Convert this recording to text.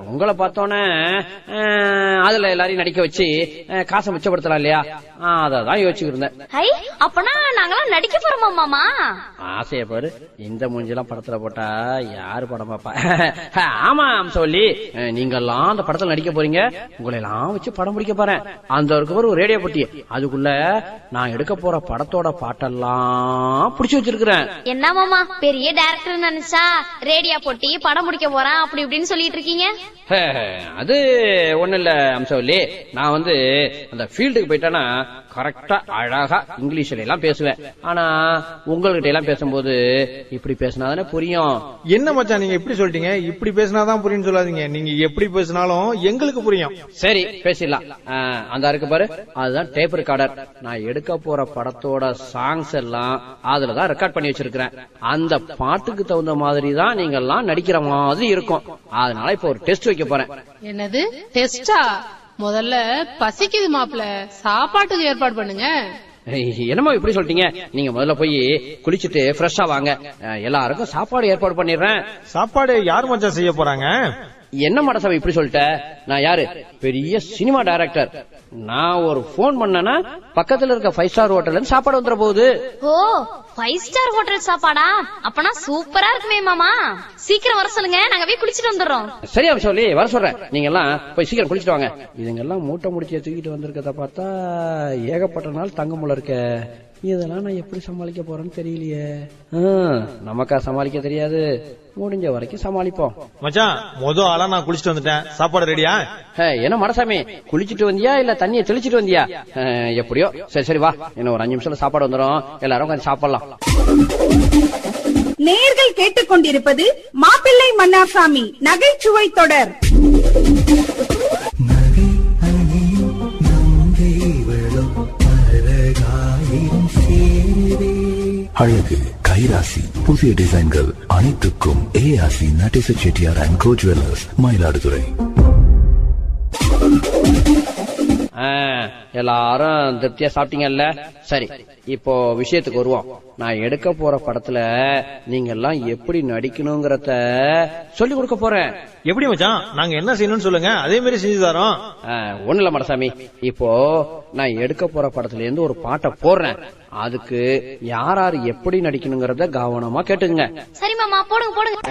உங்களை பார்த்தோன்னே அதுல எல்லாரையும் நடிக்க வச்சு காசை மிச்சப்படுத்தலாம் இல்லையா, அதான் யோசிச்சுட்டு இருந்தேன். அப்பனா நாங்களாம் நடிக்க போறோமா மாமா? ஆசைய பாரு, இந்த மூஞ்சிலாம் படத்துல போட்டா யாரு படம் பாப்பா? ஆமா சொல்லி நீங்கெல்லாம் அந்த படத்துல நடிக்க போறீங்க, உங்களை எல்லாம் வச்சு படம் பிடிக்க போறேன். அந்த ஒரு ரேடியோ போட்டி, அதுக்குள்ள நான் எடுக்க போற படத்தோட பாட்டெல்லாம் பிடிச்சு வச்சிருக்கிறேன். என்ன மாமா பெரிய டைரக்டர் நினைச்சா ரேடியோ போட்டி படம் பிடிக்க போறேன் அப்படி இப்படின்னு சொல்லிட்டு இருக்கீங்க? அது ஒண்ணு இல்ல அம்சவல்லி, நான் அந்த ஃபீல்டுக்கு போயிட்டேன்னா கரெக்டா அழகா இங்கிலீஷ்ல எல்லாம் பேசுவேன். ஆனா உங்ககிட்ட எல்லாம் பேசும்போது இப்படி பேசினாதானே புரியும். என்ன மச்சான் நீங்க இப்படி சொல்லிட்டீங்க? இப்படி பேசினாதான் புரியும் சொல்லாதீங்க, நீங்க எப்படி பேசினாலும் எங்களுக்கு புரியும். சரி பேசிடலாம். அந்த இருக்கு பாரு, அதுதான் டேப் ரெக்கார்டர். நான் எடுக்க போற படத்தோட சாங்ஸ் எல்லாம் அதுலதான் ரெக்கார்ட் பண்ணி வச்சிருக்கிறேன். அந்த பாட்டுக்கு தகுந்த மாதிரி தான் நீங்க எல்லாம் நடிக்கிற மாதிரி இருக்கும். அதனால இப்ப ஒரு டெஸ்ட் வைக்க போறேன். என்னது டெஸ்டா? முதல்ல பசிக்குது மாப்பிள்ள, சாப்பாட்டுக்கு ஏற்பாடு பண்ணுங்க. என்னமோ இப்படி சொல்லிட்டீங்க? நீங்க முதல்ல போய் குளிச்சுட்டு ஃப்ரெஷ்ஷா வாங்க, எல்லாருக்கும் சாப்பாடு ஏற்பாடு பண்ணிடுறேன். சாப்பாடு யார் மச்சான் செய்ய போறாங்க? என்ன மடசாமி இப்படி சொல்லிட்ட? நான் யாரு? பெரிய சினிமா டைரக்டர். நான் ஒரு போன் பண்ணனா பக்கத்துல இருக்க 5 ஸ்டார் ஹோட்டல்ல சாப்பாடு வந்துற போகுது. ஓ 5 ஸ்டார் ஹோட்டல் சாப்பாடா? அப்பனா சூப்பரா இருக்குமே மாமா. சீக்கிரம் வர சொல்லுங்க, நாங்க போய் குளிச்சுட்டு வந்துடுறோம். சரியா சொல்லி வர சொல்றேன். நீங்க எல்லாம் போய் சீக்கிரம் குளிச்சுட்டு வாங்க. இதுங்க எல்லாம் மூட்டை முடிச்சு தூக்கிட்டு வந்திருக்கத பார்த்தா ஏகப்பட்ட நாள் தங்க முள்ள இருக்க. இதெல்லாம் நான் எப்படி சமாளிக்க போறேன்னு தெரியலையே. நமக்கா சமாளிக்க தெரியாது, முடிஞ்ச வரைக்கும் சமாளிப்போம். மச்சான் முதல் ஆளா நான் குளிச்சுட்டு வந்துட்டேன், சாப்பாடு ரெடியா? என்ன மடசாமி குளிச்சுட்டு வந்தியா இல்ல தண்ணியை தெளிச்சுட்டு வந்தியா? எப்படியோ சரி சரி வா, இன்னும் ஒரு 5 நிமிஷத்துல சாப்பாடு வந்துடும், எல்லாரும் கொஞ்சம் சாப்பிடலாம். நேயர்கள் கேட்டுக்கொண்டிருப்பது மாப்பிள்ளை மன்னாசாமி நகைச்சுவை தொடர். அழகு கைராசி புதிய டிசைன்கள் அனைத்துக்கும் ஏஆசி Natesa Chettiar and go jewellers, Mayiladuthurai. எல்லாரும் திருப்தியா சாப்பிட்டீங்கல்ல? சரி இப்போ விஷயத்துக்கு வருவோம். நான் எடுக்க போற படத்துல நீங்க எல்லாம் எப்படி நடிக்கணுங்கிறத சொல்லி கொடுக்க போறேன். எப்படி மச்சான்? நாங்க என்ன செய்யணும்னு சொல்லுங்க, அதே மாதிரி செஞ்சு தரோம். ஒண்ணு இல்ல மடசாமி, இப்போ நான் எடுக்க போற படத்துல இருந்து ஒரு பாட்டை போடுறேன். அதுக்கு யார் யார் எப்படி நடிக்கணுங்கிறத கவனமா கேட்டுங்க. சரி மாமா போடுங்க போடுங்க.